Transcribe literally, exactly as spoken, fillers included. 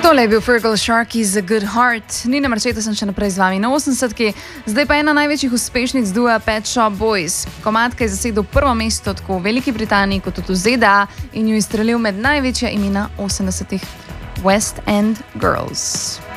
Tole je bil Fergal Sharkey's A Good Heart. Nina Marčeta sem še naprej z vami na osemdesetki. Zdaj pa ena največjih uspešnic dua Pet Shop Boys. Komadka je zasedel prvo mesto tako v Veliki Britaniji kot tudi v Z D A in jo izstrelil med največja imena osemdesetih. West End Girls.